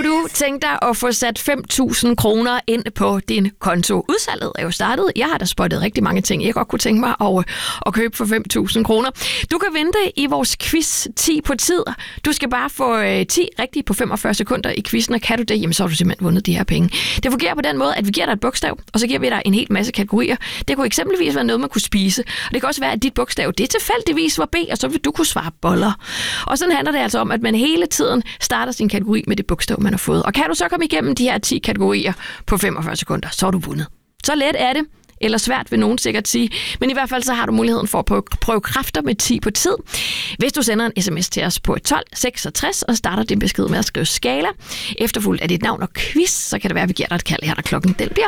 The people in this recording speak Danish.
Kunne du tænke dig at få sat 5.000 kroner ind på din konto? Udsalget er jo startet. Jeg har da spottet rigtig mange ting, jeg godt kunne tænke mig at købe for 5.000 kroner. Du kan vinde i vores quiz 10 på tid. Du skal bare få 10 rigtige på 45 sekunder i quizzen, og kan du det, jamen så har du simpelthen vundet de her penge. Det fungerer på den måde, at vi giver dig et bogstav, og så giver vi dig en hel masse kategorier. Det kunne eksempelvis være noget, man kunne spise. Og det kan også være, at dit bogstav, det tilfældigvis var B, og så vil du kunne svare boller. Og sådan handler det altså om, at man hele tiden starter sin kategori med det bogstav, man har fået. Og kan du så komme igennem de her 10 kategorier på 45 sekunder, så har du vundet. Så let er det. Eller svært, vil nogen sikkert sige. Men i hvert fald så har du muligheden for at prøve kræfter med 10 på tid. Hvis du sender en sms til os på 1266 og starter din besked med at skrive skala, efterfulgt af dit navn og quiz, så kan det være, at vi giver dig et kald her, når klokken den bliver